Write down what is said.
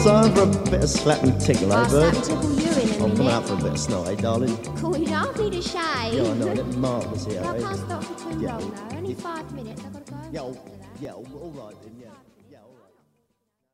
Time for a bit of slap and tickle, eh, bird? I'll slap and tickle you in a minute. I'm coming out for a bit of snot, eh, darling? Cool, you don't need a shave. Yeah, I know, let Marcus here, I eh? can't stop for too Yeah. long, though. Only 5 minutes, I've got to go. Yeah, all right then, yeah.